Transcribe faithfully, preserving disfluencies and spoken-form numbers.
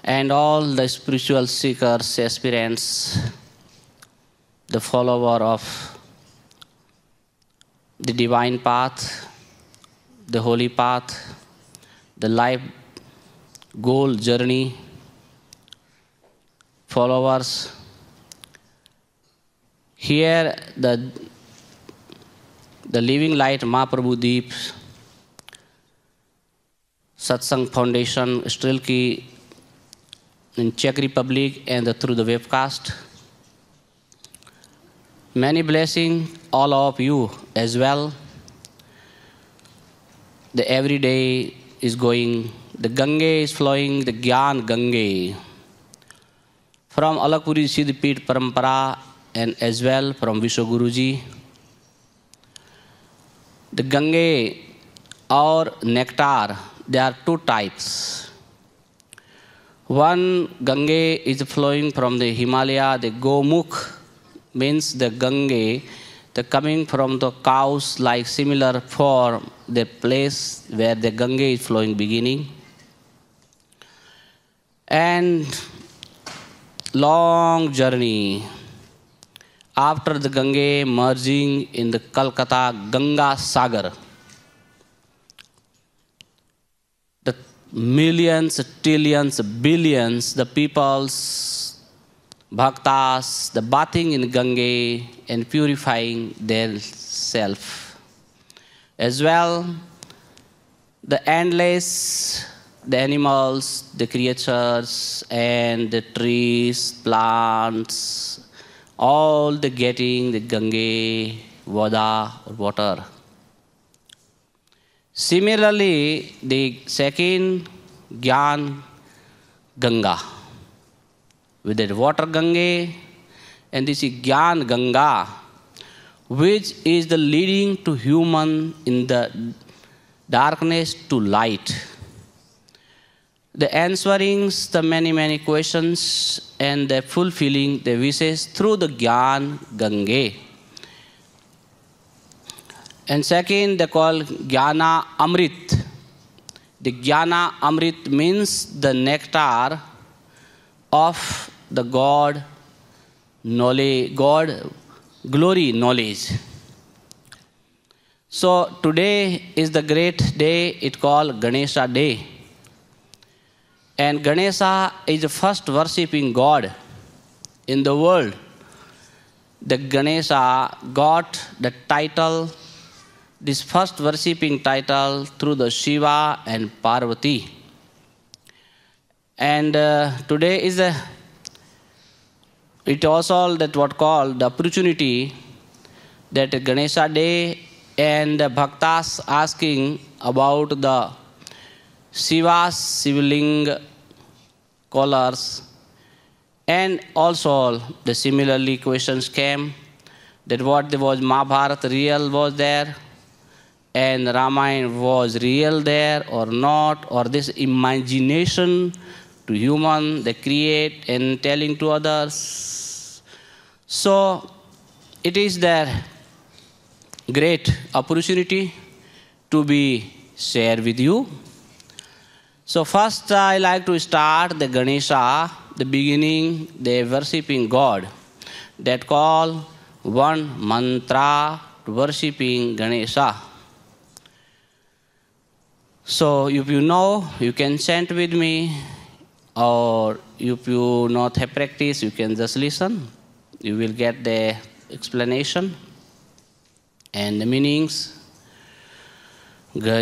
and all the spiritual seekers, aspirants, the follower of the divine path, the holy path, the life goal journey, followers. Here the, the Living Light Mahaprabhu Deep Satsang Foundation, Strilki in Czech Republic and the, through the webcast. Many blessings all of you as well. The every day is going, the Ganga is flowing, the Gyan Ganga. From Alakpuri Siddhipit Parampara and as well from Vishwaguruji. The Ganga or nectar, there are two types. One Ganga is flowing from the Himalaya, the Gomukh means the Ganga, the coming from the cows like similar form, the place where the Ganga is flowing beginning. And long journey after the Ganga merging in the Calcutta Ganga Sagar. The millions, trillions, billions, the peoples, bhaktas, the bathing in Ganga and purifying their self. As well, the endless, the animals, the creatures, and the trees, plants, all the getting the Ganga, Vada, or water. Similarly, the second Gyan Ganga, with the water Ganga, and this is Gyan Ganga, which is the leading to human in the darkness to light. The answering the many, many questions and the fulfilling the wishes through the Gyan Ganga. And second, they call Jnana Amrit. The Jnana Amrit means the nectar of the God knowledge, God glory knowledge. So today is the great day, it called Ganesha Day. And Ganesha is the first worshipping God in the world. The Ganesha got the title, this first worshipping title through the Shiva and Parvati. And uh, today is a, it also that what called the opportunity that Ganesha Day and the bhaktas asking about the Shiva's Sivaling colors, and also the similarly questions came that what there was Mahabharata real was there, and Ramayana was real there or not, or this imagination to human they create and telling to others. So it is their great opportunity to be shared with you. So first I like to start the Ganesha, the beginning, the worshipping God. That call one mantra to worshipping Ganesha. So if you know, you can chant with me, or if you not have practice, you can just listen. You will get the explanation and the meanings.